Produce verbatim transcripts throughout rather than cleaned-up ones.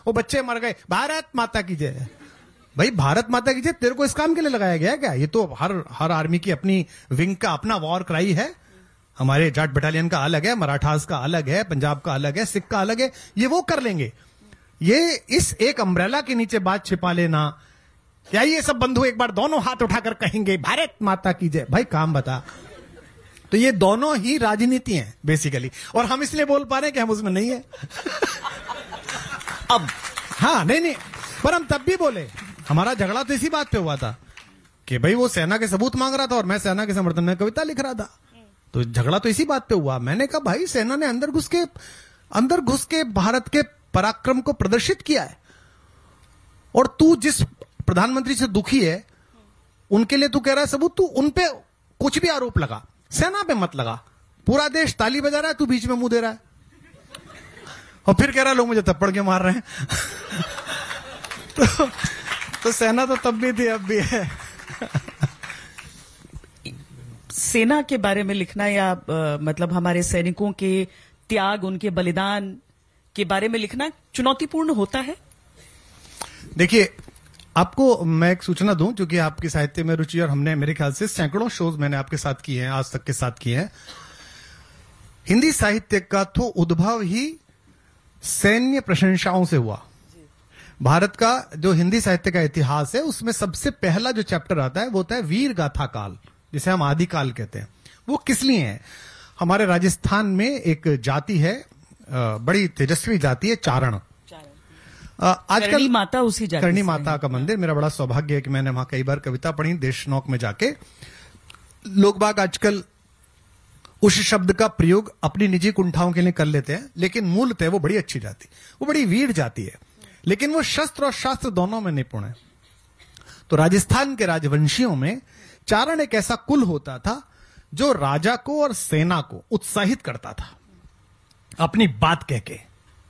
वो बच्चे मर गए, भारत माता की जय। भाई भारत माता की जय तेरे को इस काम के लिए लगाया गया है क्या? ये तो हर हर आर्मी की अपनी विंग का अपना वॉर क्राई है। हमारे जाट बटालियन का अलग है, मराठास का अलग है, पंजाब का अलग है, सिख का अलग है, ये वो कर लेंगे। ये इस एक अम्ब्रेला के नीचे बात छिपा लेना, या ये सब बंधु एक बार दोनों हाथ उठाकर कहेंगे भारत माता की जय, भाई काम बता। तो ये दोनों ही राजनीति हैं बेसिकली, और हम इसलिए बोल पा रहे हैं कि हम उसमें नहीं है। अब हाँ नहीं नहीं, पर हम तब भी बोले, हमारा झगड़ा तो इसी बात पे हुआ था कि भाई वो सेना के सबूत मांग रहा था और मैं सेना के समर्थन में कविता लिख रहा था। तो झगड़ा तो इसी बात पे हुआ। मैंने कहा भाई सेना ने अंदर घुस के अंदर घुस के भारत के पराक्रम को प्रदर्शित किया है, और तू जिस प्रधानमंत्री से दुखी है उनके लिए तू कह रहा है सबूत, तू उन पे कुछ भी आरोप लगा, सेना पे मत लगा। पूरा देश ताली बजा रहा है, तू बीच में मुंह दे रहा है और फिर कह रहा है लोग मुझे थप्पड़ के मार रहे हैं। तो, तो सेना तो तब भी थी, अब भी है। सेना के बारे में लिखना या आ, मतलब हमारे सैनिकों के त्याग, उनके बलिदान के बारे में लिखना चुनौतीपूर्ण होता है? देखिए, आपको मैं एक सूचना दूं, क्योंकि आपकी साहित्य में रुचि और हमने मेरे ख्याल से सैकड़ों शोज मैंने आपके साथ किए हैं, आज तक के साथ किए हैं। हिंदी साहित्य का तो उद्भव ही सैन्य प्रशंसाओं से हुआ। भारत का जो हिंदी साहित्य का इतिहास है उसमें सबसे पहला जो चैप्टर आता है वो होता है वीर गाथा काल, जिसे हम आदिकाल कहते हैं। वो किस लिए है? हमारे राजस्थान में एक जाति है, बड़ी तेजस्वी जाति है, चारण। आजकल करणी माता उसी जाति करणी माता का मंदिर, मेरा बड़ा सौभाग्य है कि मैंने वहां कई बार कविता पढ़ी देशनौक में जाके। लोग बाग आजकल उस शब्द का प्रयोग अपनी निजी कुंठाओं के लिए कर लेते हैं, लेकिन मूलतः वो बड़ी अच्छी जाति, वो बड़ी वीर जाति है, लेकिन वो शस्त्र और शास्त्र दोनों में निपुण है। तो राजस्थान के राजवंशियों में चारण एक ऐसा कुल होता था जो राजा को और सेना को उत्साहित करता था अपनी बात कह के,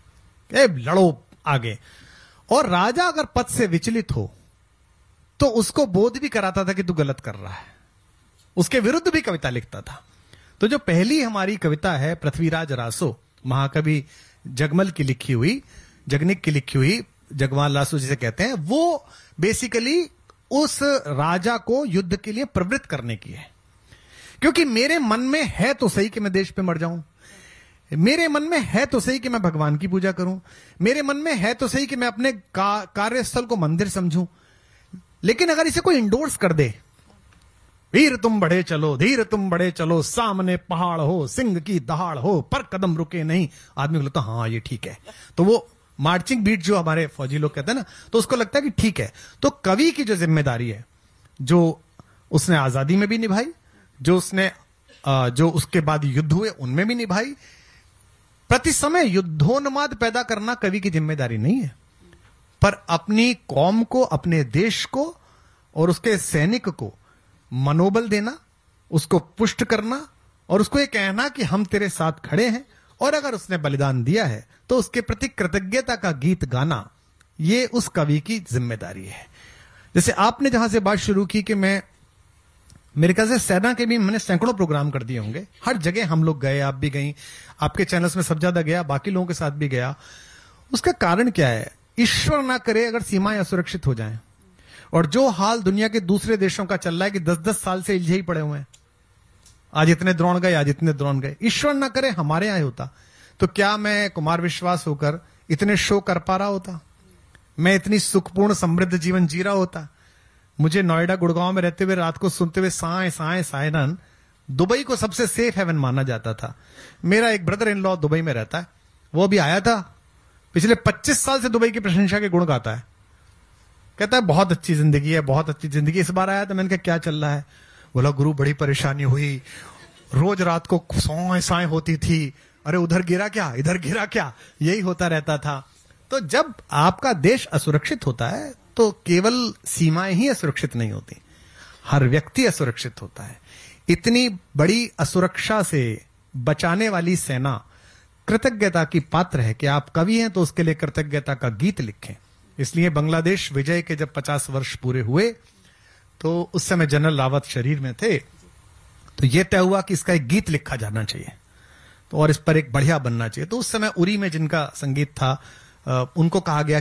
ए लड़ो आगे। और राजा अगर पद से विचलित हो तो उसको बोध भी कराता था कि तू गलत कर रहा है, उसके विरुद्ध भी कविता लिखता था। तो जो पहली हमारी कविता है पृथ्वीराज रासो, महाकवि जगमल की लिखी हुई, जगनिक की लिखी हुई, जगवाल रासो जिसे कहते हैं, वो बेसिकली उस राजा को युद्ध के लिए प्रवृत्त करने की है। क्योंकि मेरे मन में है तो सही कि मैं देश पे मर जाऊं, मेरे मन में है तो सही कि मैं भगवान की पूजा करूं, मेरे मन में है तो सही कि मैं अपने का, कार्यस्थल को मंदिर समझूं, लेकिन अगर इसे कोई इंडोर्स कर दे, वीर तुम बढ़े चलो, धीर तुम बढ़े चलो, सामने पहाड़ हो, सिंह की दहाड़ हो, पर कदम रुके नहीं, आदमी को लगता हाँ ये ठीक है। तो वो मार्चिंग बीट जो हमारे फौजी लोग कहते हैं ना, तो उसको लगता है कि ठीक है। तो कवि की जो जिम्मेदारी है, जो उसने आजादी में भी निभाई, जो उसने जो उसके बाद युद्ध हुए उनमें भी निभाई, प्रति समय युद्धोन्माद पैदा करना कवि की जिम्मेदारी नहीं है, पर अपनी कौम को, अपने देश को और उसके सैनिक को मनोबल देना, उसको पुष्ट करना और उसको ये कहना कि हम तेरे साथ खड़े हैं, और अगर उसने बलिदान दिया है तो उसके प्रति कृतज्ञता का गीत गाना, ये उस कवि की जिम्मेदारी है। जैसे आपने जहां से बात शुरू की कि मैं, मेरे ख्याल से सेना के भी मैंने सैकड़ों प्रोग्राम कर दिए होंगे, हर जगह हम लोग गए, आप भी गई, आपके चैनल्स में सब ज्यादा गया, बाकी लोगों के साथ भी गया। उसका कारण क्या है? ईश्वर ना करे अगर सीमाएं असुरक्षित हो जाएं, और जो हाल दुनिया के दूसरे देशों का चल रहा है कि दस दस साल से इल्झे ही पड़े हुए हैं, आज इतने द्रोण गए, आज इतने द्रोण गए, ईश्वर ना करे हमारे यहां होता तो क्या मैं कुमार विश्वास होकर इतने शो कर पा रहा होता? मैं इतनी सुखपूर्ण समृद्ध जीवन जी रहा होता? मुझे नोएडा गुड़गांव में रहते हुए रात को सुनते हुए साए साए सायरन, दुबई को सबसे सेफ हेवन माना जाता था। मेरा एक ब्रदर इन लॉ दुबई में रहता है, वो भी आया था, पिछले पच्चीस साल से दुबई की प्रशंसा के गुण गाता है, कहता है बहुत अच्छी जिंदगी है, बहुत अच्छी जिंदगी। इस बार आया तो मैंने कहा क्या चल रहा है? बोला गुरु बड़ी परेशानी हुई, रोज रात को सौए साए होती थी, अरे उधर गिरा क्या, इधर गिरा क्या, यही होता रहता था। तो जब आपका देश असुरक्षित होता है तो केवल सीमाएं ही असुरक्षित नहीं होती, हर व्यक्ति असुरक्षित होता है। इतनी बड़ी असुरक्षा से बचाने वाली सेना कृतज्ञता की पात्र है कि आप कवि हैं तो उसके लिए कृतज्ञता का गीत लिखें। इसलिए बांग्लादेश विजय के जब पचास वर्ष पूरे हुए तो उस समय जनरल रावत शरीर में थे, तो यह तय हुआ कि इसका एक गीत लिखा जाना चाहिए, तो और इस पर एक बढ़िया बनना चाहिए। तो उस समय उरी में जिनका संगीत था, उनको कहा गया